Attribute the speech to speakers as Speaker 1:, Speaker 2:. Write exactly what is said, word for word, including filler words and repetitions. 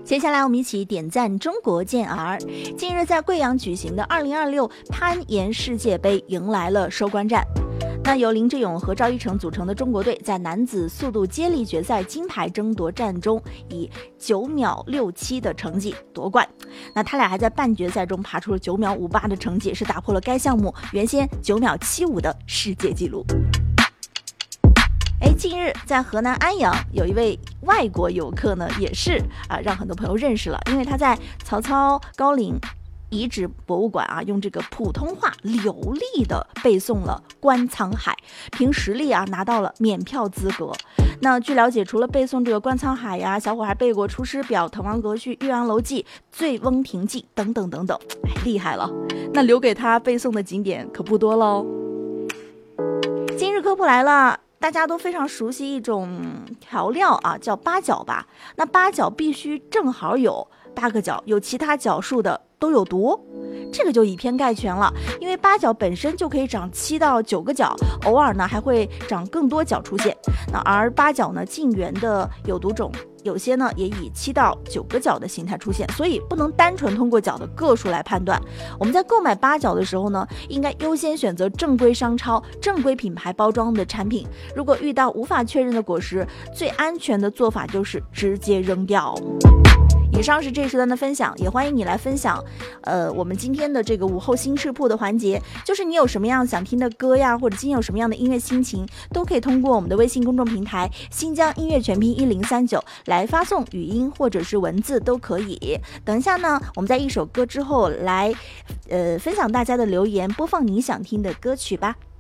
Speaker 1: 接下来我们一起点赞中国健儿。近日在贵阳举行的二零二六攀岩世界杯迎来了收官战。那由林志勇和赵一成组成的中国队在男子速度接力决赛金牌争夺战中以九秒六七的成绩夺冠。那他俩还在半决赛中爬出了九秒五八的成绩，是打破了该项目原先九秒七五的世界纪录。哎，近日在河南安阳有一位外国游客呢，也是啊让很多朋友认识了，因为他在曹操高陵遗址博物馆啊，用这个普通话流利的背诵了《观沧海》，凭实力啊拿到了免票资格。那据了解，除了背诵这个《观沧海》呀，小伙还背过《出师表》《滕王阁序》《岳阳楼记》《醉翁亭记》等等等等，哎，厉害了！那留给他背诵的景点可不多喽。今日科普来了。大家都非常熟悉一种调料啊，叫八角吧。那八角必须正好有八个角，有其他角数的都有毒，这个就以偏概全了。因为八角本身就可以长七到九个角，偶尔呢还会长更多角出现。那而八角呢近缘的有毒种，有些呢也以七到九个角的形态出现，所以不能单纯通过角的个数来判断。我们在购买八角的时候呢，应该优先选择正规商超、正规品牌包装的产品。如果遇到无法确认的果实，最安全的做法就是直接扔掉。以上是这一时段的分享，也欢迎你来分享呃，我们今天的这个午后新视铺的环节，就是你有什么样想听的歌呀，或者今天有什么样的音乐心情，都可以通过我们的微信公众平台新疆音乐全拼一零三九来发送语音或者是文字都可以。等一下呢，我们在一首歌之后来呃分享大家的留言，播放你想听的歌曲吧。